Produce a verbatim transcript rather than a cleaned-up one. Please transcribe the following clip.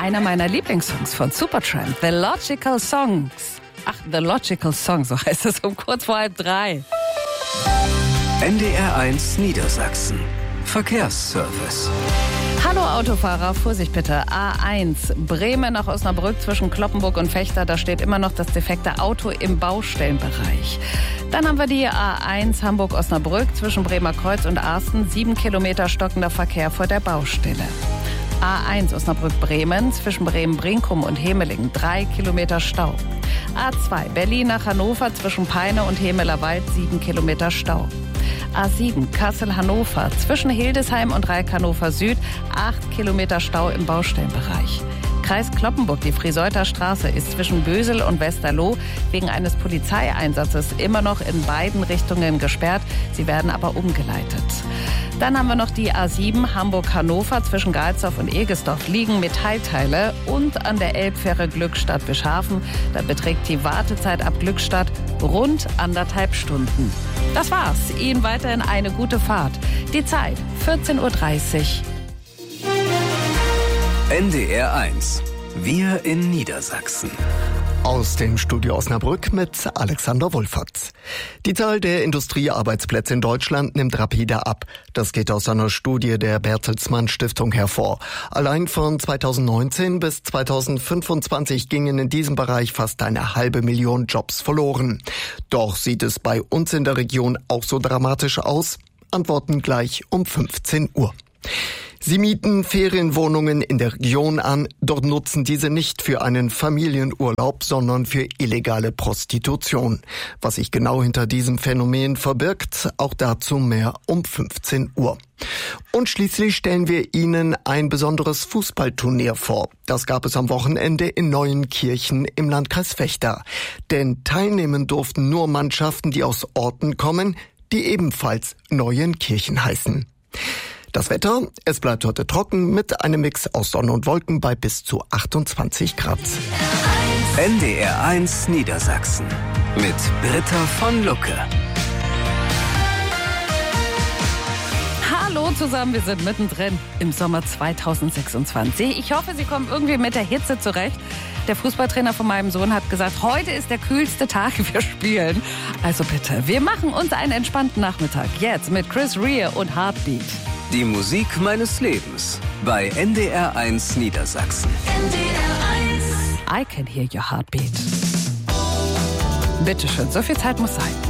einer meiner Lieblingssongs von Supertramp, The Logical Songs. Ach, The Logical Song, so heißt es, um kurz vor halb drei. N D R eins Niedersachsen. Verkehrsservice. Hallo Autofahrer, Vorsicht bitte. A eins, Bremen nach Osnabrück zwischen Cloppenburg und Vechta. Da steht immer noch das defekte Auto im Baustellenbereich. Dann haben wir die A eins Hamburg-Osnabrück zwischen Bremer Kreuz und Arsten. Sieben Kilometer stockender Verkehr vor der Baustelle. A eins Osnabrück-Bremen zwischen Bremen-Brinkum und Hemelingen. Drei Kilometer Stau. A zwei Berlin nach Hannover zwischen Peine und Hemelerwald. Sieben Kilometer Stau. A sieben Kassel-Hannover zwischen Hildesheim und Reik-Hannover Süd. Acht Kilometer Stau im Baustellenbereich. Kreis Cloppenburg, die Friseuther Straße, ist zwischen Bösel und Westerloh wegen eines Polizeieinsatzes immer noch in beiden Richtungen gesperrt. Sie werden aber umgeleitet. Dann haben wir noch die A sieben Hamburg-Hannover zwischen Galsdorf und Egesdorf. Liegen Metallteile und an der Elbfähre Glückstadt-Bischhafen. Da beträgt die Wartezeit ab Glückstadt rund anderthalb Stunden. Das war's. Ihnen weiterhin eine gute Fahrt. Die Zeit vierzehn Uhr dreißig. N D R eins. Wir in Niedersachsen. Aus dem Studio Osnabrück mit Alexander Wulfert. Die Zahl der Industriearbeitsplätze in Deutschland nimmt rapide ab. Das geht aus einer Studie der Bertelsmann Stiftung hervor. Allein von zweitausendneunzehn bis zweitausendfünfundzwanzig gingen in diesem Bereich fast eine halbe Million Jobs verloren. Doch sieht es bei uns in der Region auch so dramatisch aus? Antworten gleich um fünfzehn Uhr. Sie mieten Ferienwohnungen in der Region an, dort nutzen diese nicht für einen Familienurlaub, sondern für illegale Prostitution. Was sich genau hinter diesem Phänomen verbirgt, auch dazu mehr um fünfzehn Uhr. Und schließlich stellen wir Ihnen ein besonderes Fußballturnier vor. Das gab es am Wochenende in Neuenkirchen im Landkreis Vechta. Denn teilnehmen durften nur Mannschaften, die aus Orten kommen, die ebenfalls Neuenkirchen heißen. Das Wetter, es bleibt heute trocken mit einem Mix aus Sonne und Wolken bei bis zu achtundzwanzig Grad. N D R eins Niedersachsen mit Britta von Lucke. Hallo zusammen, wir sind mittendrin im Sommer zweitausendsechsundzwanzig. Ich hoffe, Sie kommen irgendwie mit der Hitze zurecht. Der Fußballtrainer von meinem Sohn hat gesagt, heute ist der kühlste Tag, wir spielen. Also bitte, wir machen uns einen entspannten Nachmittag. Jetzt mit Chris Rea und Heartbeat. Die Musik meines Lebens bei N D R eins Niedersachsen. N D R eins. I can hear your heartbeat. Bitteschön, so viel Zeit muss sein.